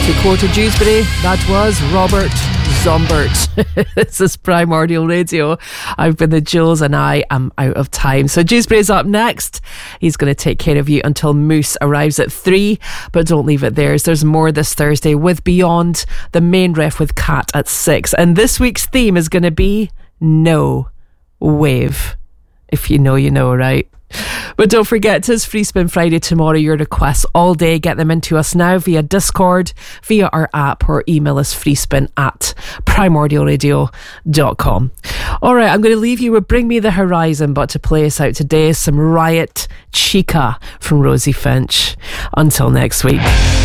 To quote a Dewsbury, that was Robert Zombert. This is Primordial Radio. I've been the Jules and I am out of time. So Dewsbury's up next. He's going to take care of you until Moose arrives at 3. But don't leave it there. There's more this Thursday with Beyond, the main ref with Kat at 6. And this week's theme is going to be No Wave. If you know, you know, right? But don't forget, 'tis Free Spin Friday tomorrow. Your requests all day, get them into us now via Discord, via our app, or email us freespin@primordialradio.com. Alright, I'm going to leave you with Bring Me the Horizon, but to play us out today, some Riot Chica from Rosie Finch. Until next week.